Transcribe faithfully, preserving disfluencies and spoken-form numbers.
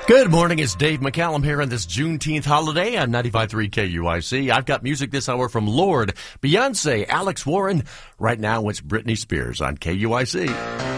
Good morning, it's Dave McCallum here on this Juneteenth holiday on ninety-five point three K U I C. I've got music this hour from Lorde, Beyonce, Alex Warren. Right now it's Britney Spears on K U I C.